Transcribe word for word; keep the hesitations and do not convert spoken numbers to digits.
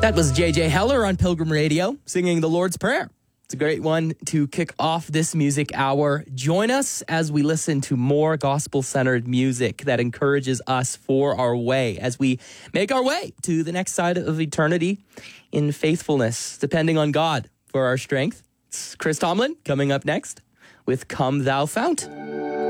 That was J J Heller on Pilgrim Radio singing the Lord's Prayer. It's a great one to kick off this music hour. Join us as we listen to more gospel-centered music that encourages us for our way as we make our way to the next side of eternity in faithfulness, depending on God for our strength. It's Chris Tomlin coming up next with Come Thou Fount.